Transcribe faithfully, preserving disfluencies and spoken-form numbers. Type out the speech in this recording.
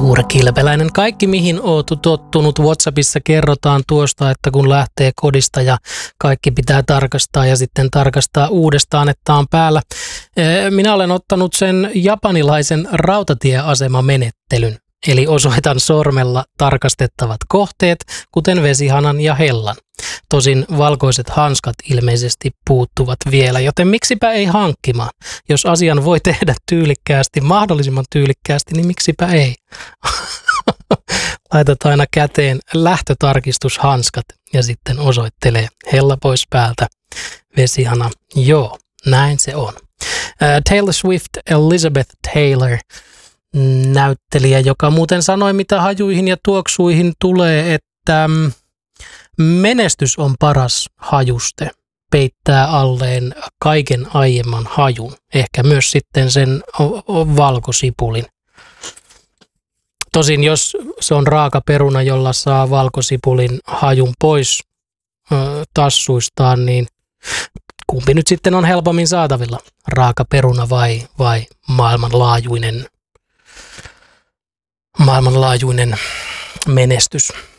Suurkilpeläinen. Kaikki, mihin oot tottunut WhatsAppissa, kerrotaan tuosta, että kun lähtee kodista ja kaikki pitää tarkastaa ja sitten tarkastaa uudestaan, että on päällä. Minä olen ottanut sen japanilaisen rautatieasemamenettelyn. Eli osoitan sormella tarkastettavat kohteet, kuten vesihanan ja hellan. Tosin valkoiset hanskat ilmeisesti puuttuvat vielä, joten miksipä ei hankkimaan. Jos asian voi tehdä tyylikkäästi, mahdollisimman tyylikkäästi, niin miksipä ei. Laitat aina käteen lähtötarkistushanskat ja sitten osoittelee hella pois päältä, vesihana. Joo, näin se on. Taylor Swift, Elizabeth Taylor, näyttelijä, joka muuten sanoi, mitä hajuihin ja tuoksuihin tulee, että menestys on paras hajuste, peittää alleen kaiken aiemman hajun, ehkä myös sitten sen valkosipulin. Tosin jos se on raaka peruna, jolla saa valkosipulin hajun pois ö, tassuistaan, niin kumpi nyt sitten on helpommin saatavilla, raaka peruna vai, vai maailmanlaajuinen, maailmanlaajuinen menestys?